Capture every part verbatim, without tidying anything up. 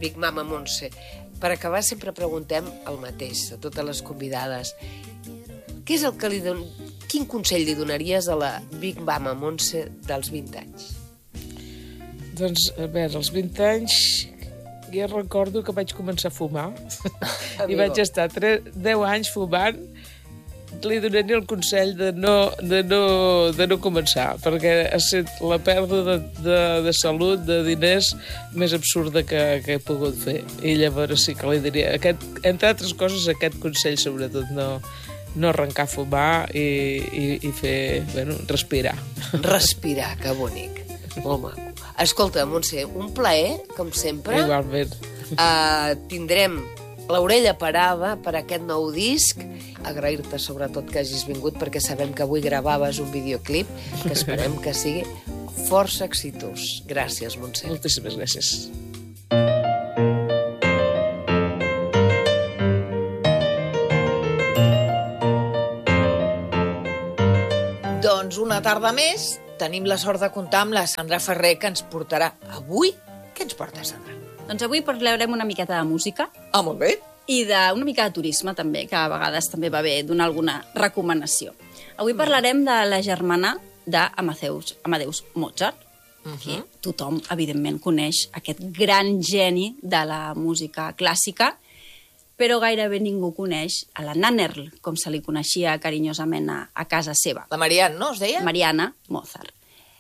Big Mama Montse. Per acabar sempre preguntem el mateix a totes les convidades. Què és el que li don... Quin consell li donaries a la Big Mama Montse dels vint anys? Doncs, a veure, als vint anys jo recordo que vaig començar a fumar i vaig estar deu anys fumant. Li donaria el consell de no, de no, de no començar, perquè ha estat la pèrdua de, de, de salut, de diners, més absurda que, que he pogut fer. I llavors sí que li diria, aquest, entre altres coses, aquest consell, sobretot, no, no arrencar a fumar i, i, i fer, bueno, respirar. Respirar, que bonic. Molt maco. Escolta, Montse, un plaer, com sempre. Igualment. Uh, tindrem l'orella parada per aquest nou disc. Agrair-te sobretot que hagis vingut, perquè sabem que avui gravaves un videoclip que esperem que sigui força exitós. Gràcies, Montse. Moltíssimes gràcies. Doncs una tarda més tenim la sort de comptar amb la Sandra Ferrer, que ens portarà avui. Què ens porta, Sandra? Doncs avui parlarem una miqueta de música. Ah, molt bé. I d'una mica de turisme, també, que a vegades també va bé donar alguna recomanació. Avui parlarem de la germana d'Amadeus Amadeus Mozart, uh-huh. que tothom, evidentment, coneix aquest gran geni de la música clàssica, però gairebé ningú coneix a la Nannerl, com se li coneixia carinyosament a, a casa seva. La Marianne, no, es deia? Mariana Mozart.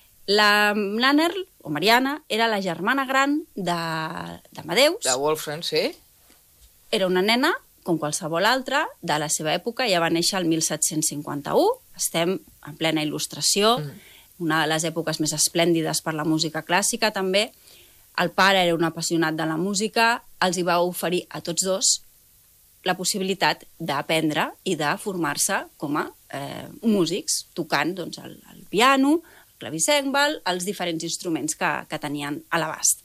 La Nannerl, o Mariana, era la germana gran d'Amadeus. De Wolfgang, sí. Era una nena, com qualsevol altra, de la seva època. Ja va néixer el mil set-cents cinquanta-u. Estem en plena il·lustració, mm. una de les èpoques més esplèndides per la música clàssica, també. El pare era un apassionat de la música, els hi va oferir a tots dos la possibilitat d'aprendre i de formar-se com a eh, músics, tocant doncs, el, el piano, el clavicèmbal, els diferents instruments que, que tenien a l'abast.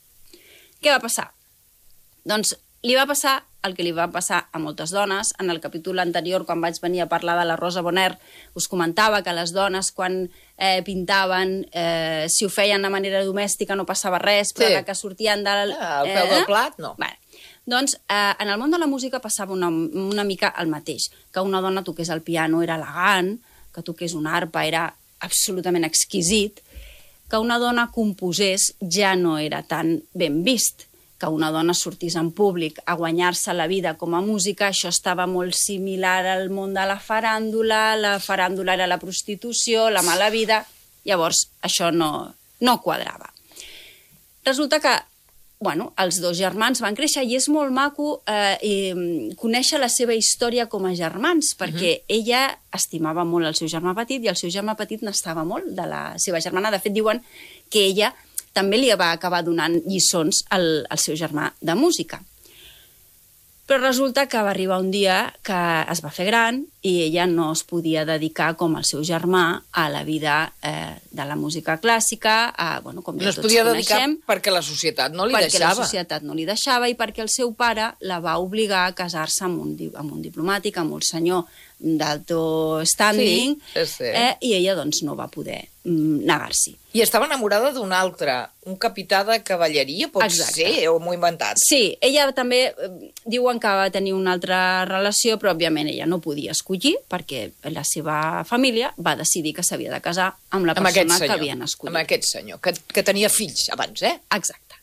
Què va passar? Doncs li va passar el que li va passar a moltes dones. En el capítol anterior, quan vaig venir a parlar de la Rosa Bonheur, us comentava que les dones, quan eh, pintaven, eh, si ho feien de manera domèstica no passava res, però sí. que sortien del... Ah, al peu eh? del plat, no. Bé, doncs, eh, en el món de la música passava una, una mica el mateix, que una dona toqués el piano era elegant, que toqués una arpa era absolutament exquisit, que una dona composés ja no era tan ben vist, que una dona sortís en públic a guanyar-se la vida com a música, això estava molt similar al món de la faràndula, la faràndula era la prostitució, la mala vida, llavors això no, no quadrava. Resulta que bueno, els dos germans van créixer i és molt maco eh, i conèixer la seva història com a germans, perquè uh-huh. ella estimava molt el seu germà petit i el seu germà petit n'estava molt de la seva germana. De fet, diuen que ella també li va acabar donant lliçons al, al seu germà de música. Però resulta que va arribar un dia que es va fer gran i ella no es podia dedicar com el seu germà a la vida eh, de la música clàssica, a, bueno, com ja no tots es podia coneixem, dedicar perquè la societat no li perquè deixava. Perquè la societat no li deixava i perquè el seu pare la va obligar a casar-se amb un, amb un diplomàtic, amb un senyor d'alto standing, sí, sí. Eh, i ella doncs no va poder mm, negar-s'hi. I estava enamorada d'un altre, un capità de cavalleria, pot Exacte. ser, o m'ho he inventat? Sí, ella també eh, diuen que va tenir una altra relació, però òbviament ella no podia escollir, perquè la seva família va decidir que s'havia de casar amb la amb persona senyor, que havien escollit. Amb aquest senyor, que, que tenia fills abans, eh? Exacte.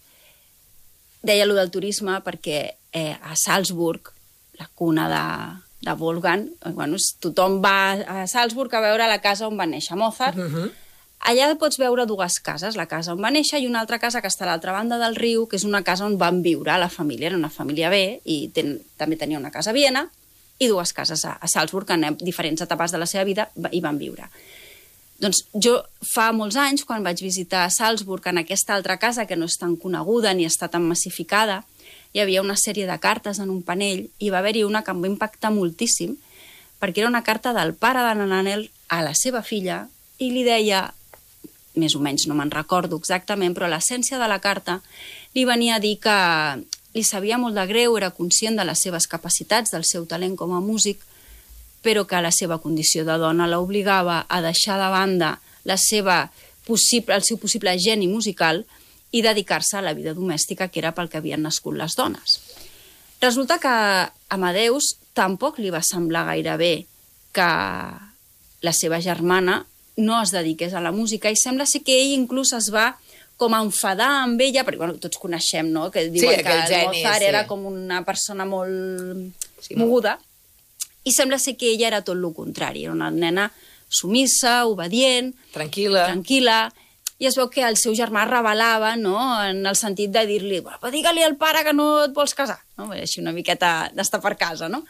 Deia allò del turisme perquè eh, a Salzburg, la cuna de, de Wolfgang, bueno, tothom va a Salzburg a veure la casa on va néixer Mozart. Uh-huh. Allà pots veure dues cases, la casa on va néixer i una altra casa que està a l'altra banda del riu, que és una casa on van viure la família, era una família bé, i ten, també tenia una casa a Viena i dues cases a, a Salzburg, que en diferents etapes de la seva vida hi van viure. Doncs jo fa molts anys, quan vaig visitar Salzburg, en aquesta altra casa, que no és tan coneguda ni està tan massificada, hi havia una sèrie de cartes en un panell i va haver-hi una que em va impactar moltíssim, perquè era una carta del pare de la Nannerl a la seva filla i li deia, més o menys no me'n recordo exactament, però l'essència de la carta li venia a dir que li sabia molt de greu, era conscient de les seves capacitats, del seu talent com a músic, però que la seva condició de dona l'obligava a deixar de banda la seva possible, el seu possible geni musical i dedicar-se a la vida domèstica, que era pel que havien nascut les dones. Resulta que a Amadeus tampoc li va semblar gaire bé que la seva germana no es dediqués a la música, i sembla ser que ell inclús es va com a enfadar amb ella, perquè bueno, tots coneixem, no?, que diuen Sí, que aquell geni, Mozart sí. era com una persona molt Sí, moguda, i sembla ser que ella era tot el contrari, era una nena sumissa, obedient, Tranquil·la. tranquil·la, i es veu que el seu germà revelava, no?, en el sentit de dir-li, però digue-li al pare que no et vols casar, no?, així una miqueta d'estar per casa, no?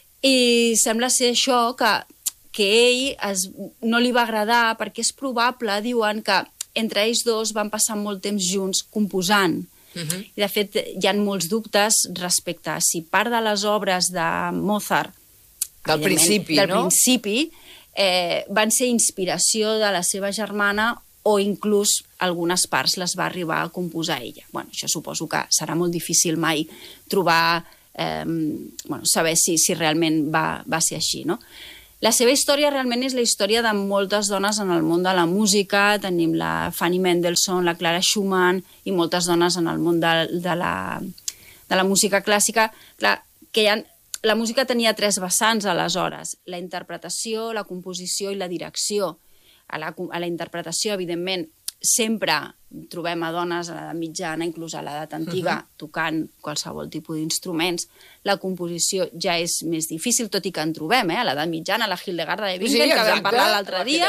I sembla ser això que, que ell es, no li va agradar, perquè és probable, diuen, que entre ells dos van passar molt temps junts composant. Uh -huh. I, de fet, hi ha molts dubtes respecte a si part de les obres de Mozart, Del principi, del no? principi, eh, van ser inspiració de la seva germana, o inclús algunes parts les va arribar a composar ella. Bueno, això suposo que serà molt difícil mai trobar, eh, bueno, saber si, si realment va, va ser així, no? La seva història realment és la història de moltes dones en el món de la música. Tenim la Fanny Mendelssohn, la Clara Schumann i moltes dones en el món de, de, la, de la música clàssica. Clar, que hi ha, la música tenia tres vessants aleshores: la interpretació, la composició i la direcció. A la, a la interpretació, evidentment, sempre trobem a dones a l'edat mitjana, inclús a l'edat antiga, uh-huh. tocant qualsevol tipus d'instruments. La composició ja és més difícil, tot i que en trobem, eh? A l'edat mitjana, la Hildegarda de Bingen, sí, que vam parlar l'altre dia,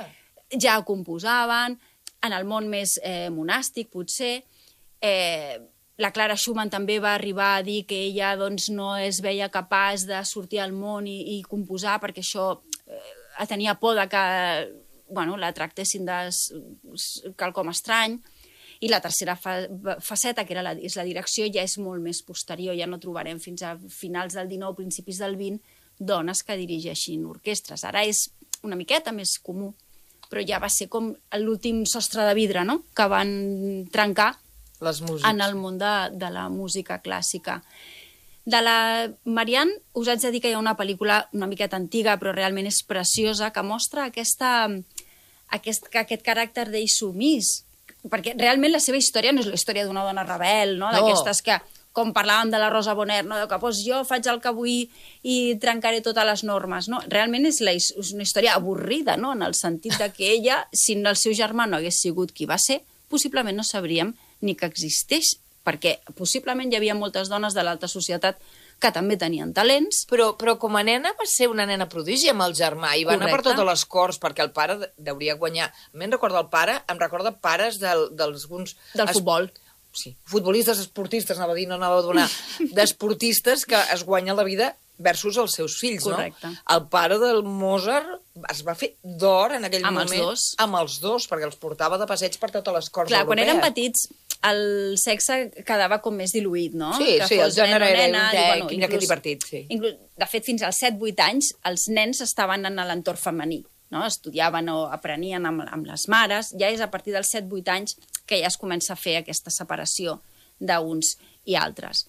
ja composaven. En el món més eh, monàstic, potser, eh, la Clara Schumann també va arribar a dir que ella doncs, no es veia capaç de sortir al món i, i composar, perquè això eh, tenia por de que bueno, la tractessin de quelcom estrany. I la tercera fa faceta, que era la, és la direcció, ja és molt més posterior. Ja no trobarem fins a finals del dinou, principis del vint, dones que dirigeixin orquestres. Ara és una miqueta més comú, però ja va ser com l'últim sostre de vidre, no?, que van trencar les músics en el món de, de la música clàssica. De la Marianne us haig de dir que hi ha una pel·lícula una miqueta antiga, però realment és preciosa, que mostra aquesta, aquest, aquest caràcter d'ell sumís, perquè realment la seva història no és la història d'una dona rebel, no? D'aquestes que, com parlàvem de la Rosa Bonheur, no? que pues, jo faig el que vull i trencaré totes les normes. No? Realment és, la, és una història avorrida, no? En el sentit de que ella, si el seu germà no hagués sigut qui va ser, possiblement no sabríem ni que existeix, perquè possiblement hi havia moltes dones de l'alta societat que també tenien talents. Però, però com a nena va ser una nena prodigi amb el germà i va anar per totes les corts, perquè el pare deuria guanyar. A mi em recorda el pare, em recorda pares del, d'alguns... Del es... futbol. Sí, futbolistes, esportistes, anava a dir, no anava a donar, d'esportistes que es guanyen la vida versus els seus fills, correcte. No? El pare del Mozart es va fer d'or en aquell amb moment. Els dos. Amb els dos, perquè els portava de passeig per totes les corts Clar, europees. Quan eren petits, el sexe quedava com més diluït, no? Sí, que sí, el gènere era un i, bueno, quin que divertit, sí. Inclús, de fet, fins als set vuit anys, els nens estaven en l'entorn femení, no? Estudiaven o aprenien amb, amb les mares. Ja és a partir dels set vuit anys que ja es comença a fer aquesta separació d'uns i altres.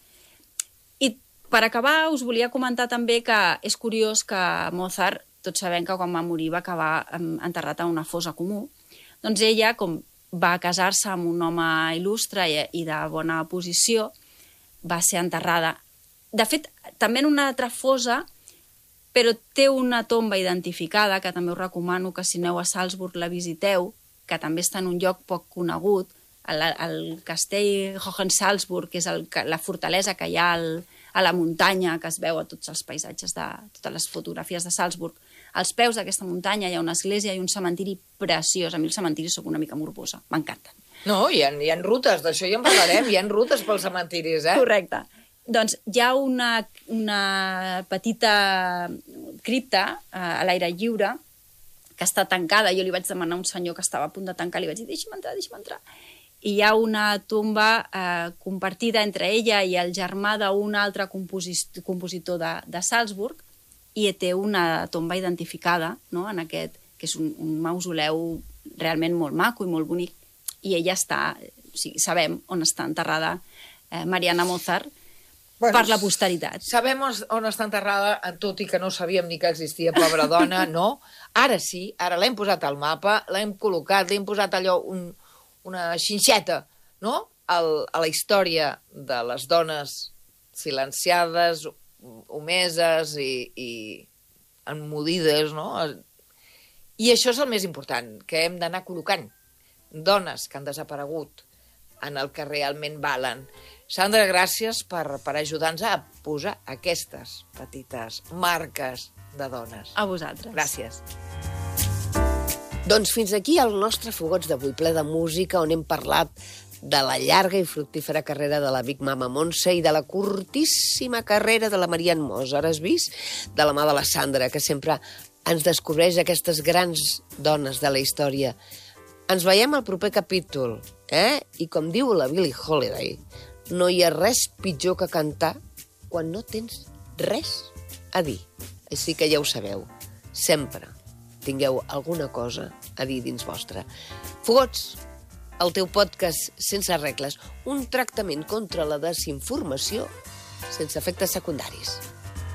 I per acabar, us volia comentar també que és curiós que Mozart, tots sabem que quan va morir va acabar enterrat a una fossa comú, doncs ella, com va casar-se amb un home il·lustre i de bona posició, va ser enterrada. De fet, també en una altra fossa, però té una tomba identificada, que també us recomano que si aneu a Salzburg la visiteu, que també està en un lloc poc conegut, el, el castell Hohensalzburg, que és el, la fortalesa que hi ha al, a la muntanya, que es veu a tots els paisatges, de totes les fotografies de Salzburg. Als peus d'aquesta muntanya hi ha una església i un cementiri preciós. A mi els cementiris soc una mica morbosa, m'encanten. No, hi ha, hi ha rutes, d'això ja en parlarem, hi ha rutes pels cementiris, eh? Correcte. Doncs hi ha una, una petita cripta eh, a l'aire lliure que està tancada. Jo li vaig demanar a un senyor que estava a punt de tancar, li vaig dir, deixa'm entrar, deixa'm entrar. I hi ha una tomba eh, compartida entre ella i el germà d'un altre composit compositor de, de Salzburg, i té una tomba identificada, no?, en aquest, que és un, un mausoleu realment molt maco i molt bonic, i ella està, o sigui, sabem on està enterrada eh, Marianne Mozart, bueno, per la posteritat. Sabem on està enterrada, tot i que no sabíem ni que existia, pobra dona, no? Ara sí, ara l'hem posat al mapa, l'hem col·locat, l'hem posat allò, un, una xinxeta no? El, a la història de les dones silenciades, omeses i, i emmudides, no? I això és el més important, que hem d'anar col·locant dones que han desaparegut en el que realment valen. Sandra, gràcies per, per ajudar-nos a posar aquestes petites marques de dones. A vosaltres. Gràcies. Doncs fins aquí el nostre Fogots d'avui, ple de música, on hem parlat de la llarga i fructífera carrera de la Big Mama Montse i de la curtíssima carrera de la Marianne Moss. Ara has vist? De la mà de la Sandra, que sempre ens descobreix aquestes grans dones de la història. Ens veiem al proper capítol, eh? I com diu la Billie Holiday, no hi ha res pitjor que cantar quan no tens res a dir. Així que ja ho sabeu, sempre tingueu alguna cosa a dir dins vostra. Fogots, el teu podcast sense regles, un tractament contra la desinformació sense efectes secundaris.